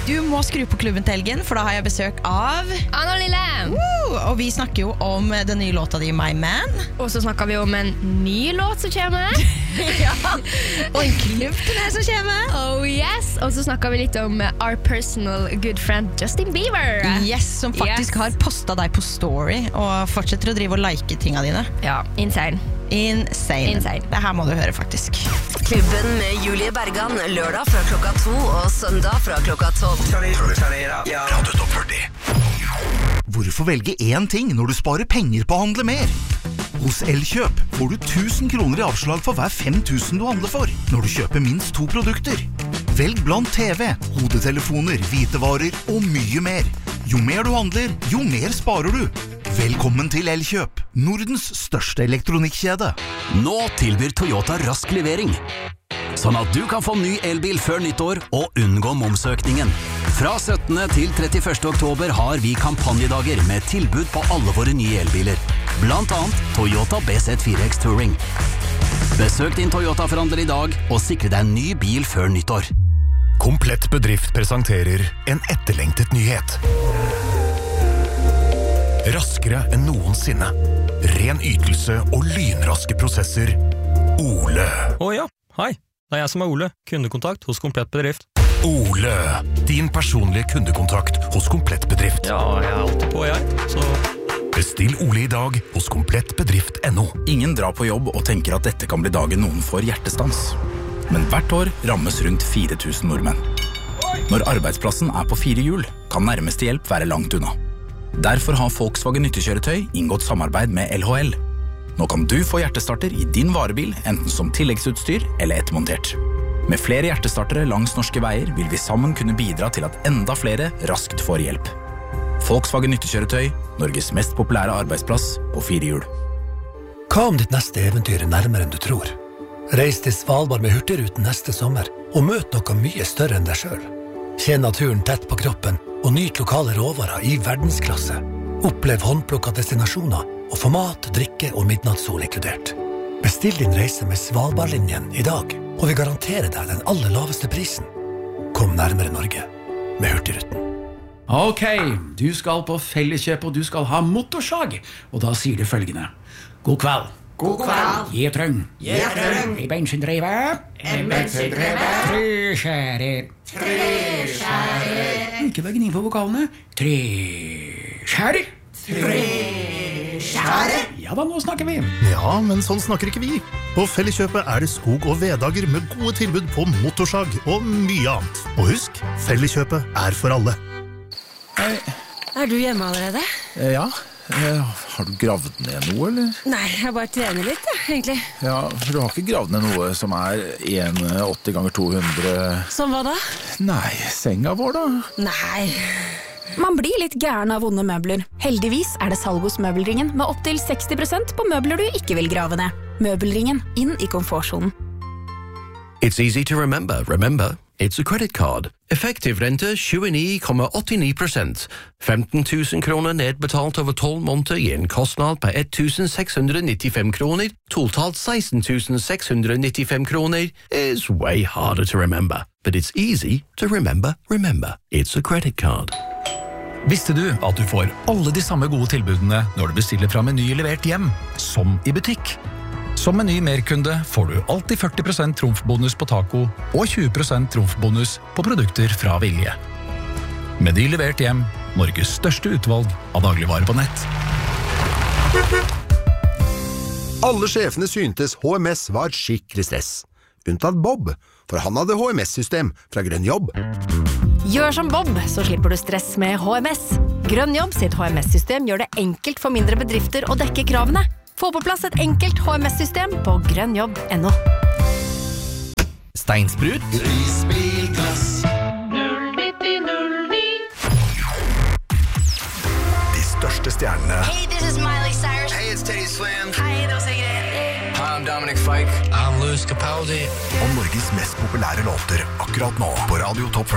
Du må skru på klubben til helgen, for da har jeg besøk av Anna Lille. Og vi snakker jo om den nye låta di, My Man. Og så snakker vi om en ny låt som kommer. Ja, og en klubbturné som kommer. Oh yes. Og så snakker vi litt om our personal good friend Justin Bieber. Yes, som faktisk har postet deg på story og fortsetter å drive og like tingene dine. Ja, insane. Det her må du høre faktisk. Klubben med Julie Bergan, lørdag fra klokka 2 og søndag fra klokka 12. Radio Top 40. Hvorfor velge én ting når du sparer penger på å handle mer? Hos Elkjøp får du 1000 kroner i avslag for hver 5000 du handler for, når du kjøper minst 2 produkter. Velg blant TV, hodetelefoner, hvitevarer og mye mer. Jo mer du handler, jo mer sparer du. Velkommen til Elkjøp, Nordens største elektronikkjede. Nå tilbyr Toyota rask levering, sånn at du kan få ny elbil før nyttår og unngå momsøkningen. Fra 17. til 31. oktober har vi kampanjedager med tilbud på alle våre nye elbiler. Blant annet Toyota BZ4X Touring. Besøk din Toyota-forhandler i dag og sikre deg en ny bil før nyttår. Komplett bedrift presenterer en etterlengtet nyhet. Raskere enn noensinne. Ren ytelse og lynraske prosesser. Ole. Ja, hei. Det jeg som Ole, kundekontakt hos Komplett Bedrift. Ole, din personlige kundekontakt hos Komplett Bedrift. Ja, jeg alltid på så... Bestill Ole i dag hos komplettbedrift.no. Ingen drar på jobb og tenker at dette kan bli dagen noen får hjertestans. Men hvert år rammes rundt 4000 nordmenn. Når arbeidsplassen på 4 hjul, kan nærmeste hjelp være langt unna. Derfor har Volkswagen nyttekjøretøy inngått samarbeid med LHL. Nå kan du få hjertestarter i din varebil, enten som tilleggsutstyr eller ettermontert. Med flere hjertestartere langs norske veier vil vi sammen kunne bidra til at enda flere raskt får hjelp. Volkswagen nyttekjøretøy, Norges mest populære arbeidsplass på 4 hjul. Hva om ditt neste eventyr nærmere enn du tror? Reis til Svalbard med Hurtigruten neste sommer, og møt noe mye større enn deg selv. Kjenn naturen tett på kroppen, og nyt lokale råvarer i verdensklasse. Opplev håndplukka destinasjoner, og få mat, drikke og midnattssol inkludert. Bestill din reise med Svalbardlinjen i dag, og vi garanterer deg den aller laveste prisen. Kom nærmere Norge med Hurtigruten. Ok, du skal på Felleskjøp, og du skal ha motorsag, og da sier du følgende. God kveld. God kveld. Jeg trøng. I bensindriver. Treskjærer. Ikke bare gni på vokalene. Treskjærer. Ja da, nå snakker vi. Ja, men sånn snakker ikke vi. På Felleskjøpet det skog- og veddager med gode tilbud på motorsag og mye annet. Og husk, Felleskjøpet for alle. Du hjemme allerede? Ja, har du gravd ned noe, eller? Nei, jeg bare trener litt, egentlig. Ja, for du har ikke gravd ned noe som 1,80 ganger 200... Som hva da? Nei, senga vår da. Nei. Man blir litt gæren av vonde møbler. Heldigvis det salg hos Møbelringen med opp til 60% på møbler du ikke vil grave ned. Møbelringen, inn i komfortzonen. It's easy to remember. Remember, it's a credit card. Effektiv rente 29,89%. 15 000 kroner nedbetalt over 12 måneder gir en kostnad på 1,695 kroner. Totalt 16 695 kroner is way harder to remember. But it's easy to remember. Remember, it's a credit card. Visste du at du får alle de samme gode tilbudene når du bestiller fra Meny levert hjem, som i butikk? Som Meny merkunde får du alltid 40% trumfbonus på taco og 20% trumfbonus på produkter fra Vilje. Meny levert hjem, Norges største utvalg av dagligvarer på nett. Alle sjefene syntes HMS var skikkelig stress. Unntatt Bob, for han hadde HMS-system fra Grønn Jobb. Gjør som Bob, så slipper du stress med HMS. Grønn Jobb sitt HMS-system gjør det enkelt for mindre bedrifter å dekke kravene. Få på plass et enkelt HMS-system på grønnjobb.no. Steinsprut. Risbilglass. 09009. De største stjernene. Hey, this is Miley Cyrus. Hey, it's Teddy Swims. Hei, det Sigrid. Hi, I'm Dominic Fike. I'm Louis Capaldi. Og Norges mest populære låter akkurat nå på Radio Top 40.